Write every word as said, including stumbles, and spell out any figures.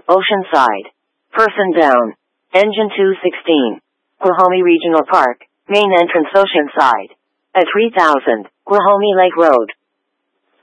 Oceanside. Person down. Engine two sixteen. Guajomie Regional Park, main entrance Oceanside. At three thousand, Guajomie Lake Road.